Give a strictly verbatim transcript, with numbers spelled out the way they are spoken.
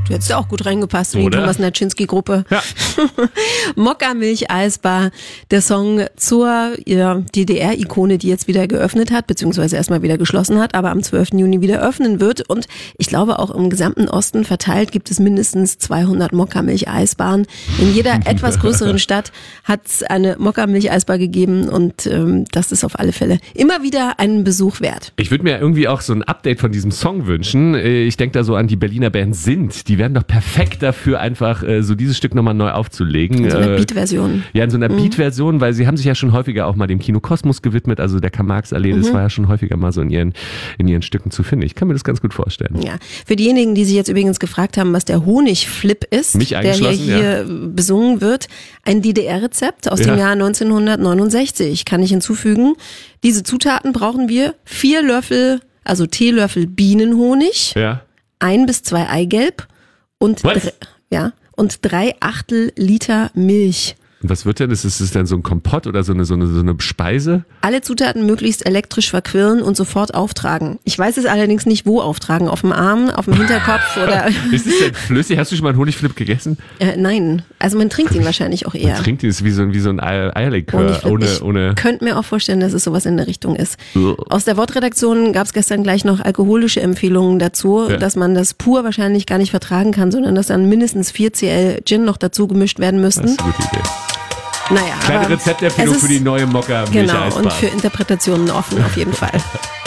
Du hättest ja auch gut reingepasst in die Oder? Thomas Naczynski-Gruppe. Ja. Mokka-Milch-Eisbar, der Song zur ja, D D R-Ikone, die jetzt wieder geöffnet hat, beziehungsweise erstmal wieder geschlossen hat, aber am zwölften Juni wieder öffnen wird. Und ich glaube, auch im gesamten Osten verteilt gibt es mindestens zweihundert Mokka-Milch-Eisbaren. In jeder etwas größeren Stadt hat es eine Mokka-Milch-Eisbar gegeben und ähm, das ist auf alle Fälle immer wieder einen Besuch wert. Ich würde mir irgendwie auch so ein Update von diesem Song wünschen. Ich denke da so an die Berliner Band Sind. Die werden doch perfekt dafür, einfach äh, so dieses Stück nochmal neu aufzulegen. In so einer äh, Beat-Version. Ja, in so einer Mhm. Beat-Version, weil sie haben sich ja schon häufiger auch mal dem Kino Kosmos gewidmet, also der Karl-Marx-Allee, Mhm. das war ja schon häufiger mal so in ihren, in ihren Stücken zu finden. Ich kann mir das ganz gut vorstellen. Ja, für diejenigen, die sich jetzt übrigens gefragt haben, was der Honigflip ist, Mich der hier, eingeschlossen, hier besungen wird, ein D D R-Rezept aus Ja. dem Jahr neunzehnhundertneunundsechzig, kann ich hinzufügen. Diese Zutaten brauchen wir: vier Löffel, also Teelöffel Bienenhonig, Ja. ein bis zwei Eigelb und, Was? dr- ja, und drei Achtel Liter Milch. Und was wird denn? Ist es dann so ein Kompott oder so eine, so eine, so eine Speise? Alle Zutaten möglichst elektrisch verquirlen und sofort auftragen. Ich weiß es allerdings nicht, wo auftragen. Auf dem Arm, auf dem Hinterkopf oder... Ist es denn flüssig? Hast du schon mal einen Honigflip gegessen? Äh, nein, also man trinkt ihn wahrscheinlich auch eher. Man trinkt ihn, ist wie so, ein- wie so ein Eier- Eierlikör, Honigflip. ohne, ich ohne. könnte mir auch vorstellen, dass es sowas in der Richtung ist. Ugh. Aus der Wortredaktion gab es gestern gleich noch alkoholische Empfehlungen dazu, Ja. dass man das pur wahrscheinlich gar nicht vertragen kann, sondern dass dann mindestens vier Cl Gin noch dazu gemischt werden Das müssten. ist eine gute Idee. Naja, Kleine aber Rezeptempfehlung es ist- für die neue Mokka Genau, Milcheisbar. und für Interpretationen offen auf jeden Fall.